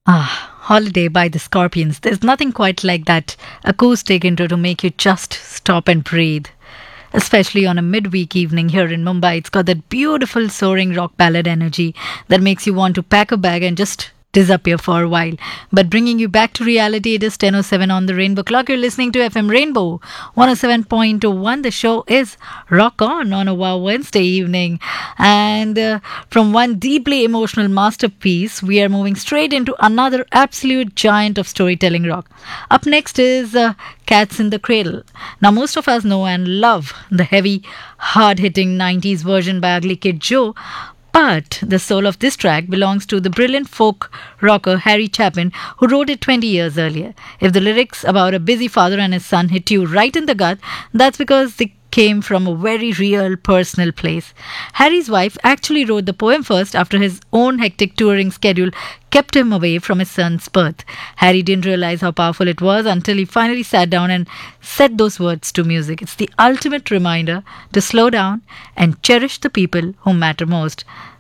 Holiday by the Scorpions. There's nothing quite like that acoustic intro to make you just stop and breathe. Especially on a midweek evening here in Mumbai, it's got that beautiful soaring rock ballad energy that makes you want to pack a bag and just disappear for a while. But bringing you back to reality, it is 10:07 on the Rainbow Clock. You're listening to FM Rainbow 107.1. The show is Rock On a Wow Wednesday evening. And from one deeply emotional masterpiece, we are moving straight into another absolute giant of storytelling rock. Up next is Cats in the Cradle. Now, most of us know and love the heavy, hard-hitting 90s version by Ugly Kid Joe, but the soul of this track belongs to the brilliant folk rocker Harry Chapin, who wrote it 20 years earlier. If the lyrics about a busy father and his son hit you right in the gut, that's because they came from a very real personal place. Harry's wife actually wrote the poem first after his own hectic touring schedule kept him away from his son's birth. Harry didn't realize how powerful it was until he finally sat down and set those words to music. It's the ultimate reminder to slow down and cherish the people who matter most.